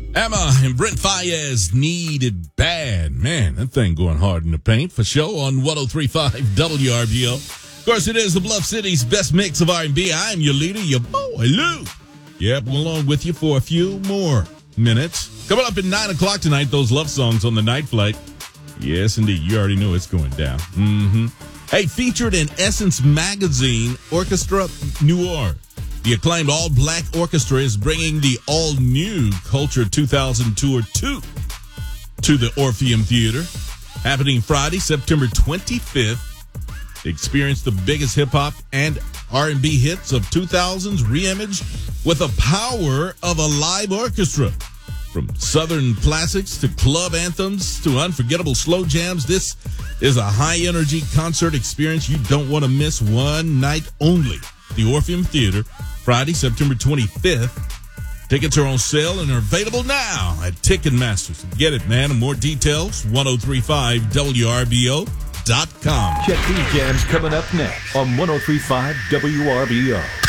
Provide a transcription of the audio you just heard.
Emma and Brent Fayez, Need It Bad. Man, that thing going hard in the paint for show on 103.5 WRBO. Of course, it is the Bluff City's best mix of R&B. I'm your leader, your boy, Lou. Yep, we're along with you for a few more minutes. Coming up at 9 o'clock tonight, those love songs on the night flight. Yes, indeed. You already know it's going down. Hey, featured in Essence Magazine, Orchestra Noir. The acclaimed all-black orchestra is bringing the all-new Culture 2000 Tour 2 to the Orpheum Theater, happening Friday, September 25th. Experience the biggest hip-hop and R&B hits of 2000s re-imaged with the power of a live orchestra. From Southern classics to club anthems to unforgettable slow jams, this is a high-energy concert experience you don't want to miss. One night only. The Orpheum Theater, Friday, September 25th. Tickets are on sale and are available now at Ticketmaster. So get it, man. And more details, 1035WRBO.com. Check these jams coming up next on 1035 WRBO.